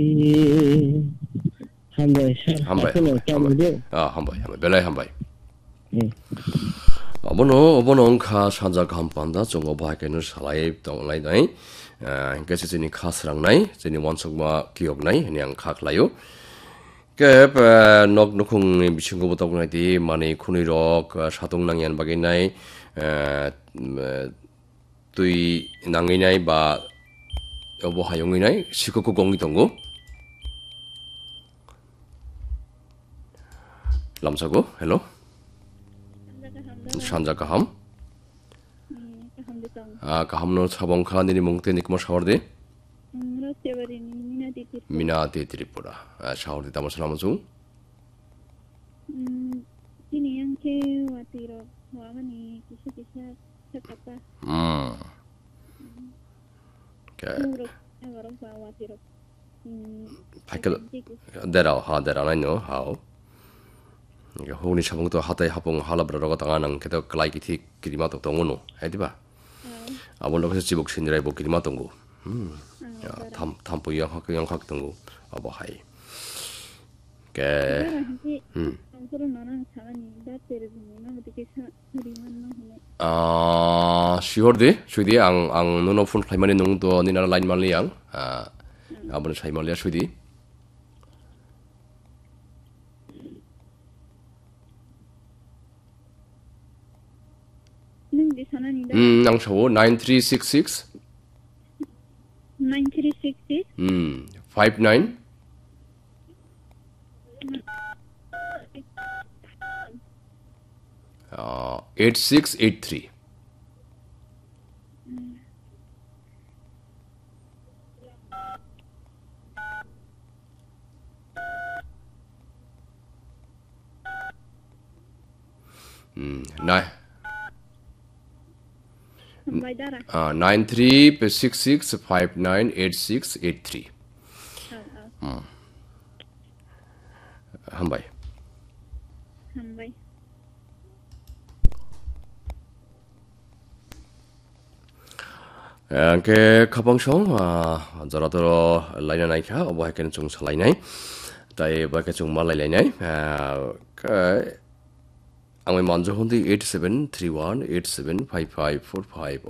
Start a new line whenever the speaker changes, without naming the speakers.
한번
한바이,
하프는
한바이.
짬인데,
한바이, belai 한바이.
예.
Abono kha sanja kham panda chongo ba ke no salai tong lai nai ke se ni khas rang nai cheni wansok ma kiok nai ni ang khak layo ke nok nokung ni bisingo botok nai di mani khuni rok satong nang yan bagai nai tui nangai nai ba obo hayong nai sikoku gongi tongo lamsago hello sanja kaham kaham no sabong kha ni mongte ni kmo shawde mina te tripura shawde tamo salam su
ini yang ke watiro wamani kisah sekapa
ke
orang watiro
pakel dera nai no how 호니 사봉도 하다이 하봉 할라브라가 당하는 게도 클라이기 티 기리마도 동오노 해디바 아볼로 그래서 지복 신이라 보 기리마 동고 야 탐보 영학 동고 아버 하이 게 시호르디 슈디 앙 노노 폰 플라이마니 농도 니나 라인 말리양 아버는 사이 말리야 슈디 ang show 9366 59 8683 9366598683 한바이 ke kapang shong zara doro laina nai kha obo haken chung salai nai tai ba ke chung malai lai nai angoi manjo hondi 8731875545